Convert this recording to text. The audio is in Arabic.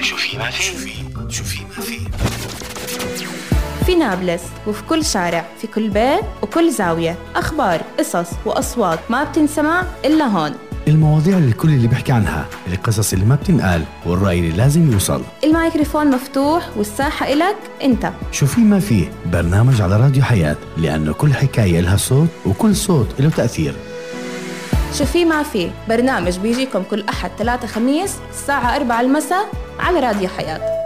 شوفي ما في. في نابلس وفي كل شارع، في كل بيت وكل زاوية، أخبار، قصص وأصوات ما بتنسمع إلا هون. المواضيع اللي الكل اللي بيحكي عنها، القصص اللي ما بتنقال، والرأي اللي لازم يوصل. الميكروفون مفتوح والساحة إلك أنت. شو في ما في، برنامج على راديو حياة، لأنه كل حكاية لها صوت وكل صوت له تأثير. شو في ما في، برنامج بيجيكم كل أحد 3 خميس الساعة 4 المساء على راديو حياة.